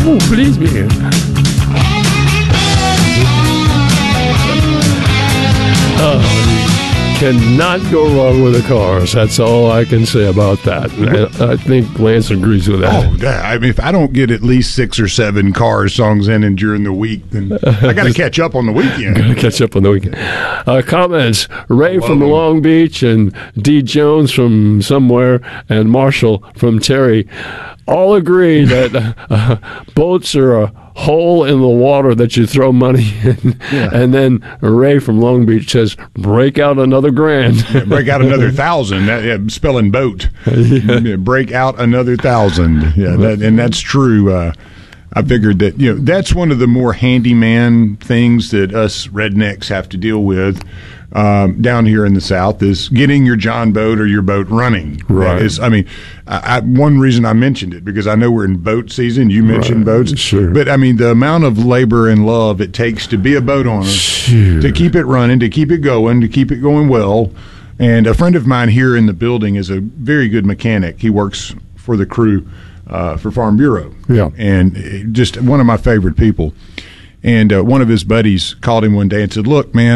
Oh, please me. Cannot go wrong with the cars. That's all I can say about that. And I think Lance agrees with that. Oh, I mean, if I don't get at least 6 or 7 Cars songs in and during the week, then I got to catch up on the weekend. Got to catch up on the weekend. Comments: Ray from Long Beach and D. Jones from somewhere and Marshall from Terry all agree that boats are a hole in the water that you throw money in. Yeah. And then Ray from Long Beach says, break out another grand. Yeah, break out another 1,000. Spelling boat. Yeah, break out another 1,000. Yeah, and that's true. I figured that, that's one of the more handyman things that us rednecks have to deal with down here in the South is getting your John boat or your boat running. Right. One reason I mentioned it, because I know we're in boat season. You mentioned boats. Sure. But, the amount of labor and love it takes to be a boat owner, to keep it running, to keep it going well. And a friend of mine here in the building is a very good mechanic. He works for the crew for Farm Bureau. Yeah. And just one of my favorite people. And one of his buddies called him one day and said, look, man,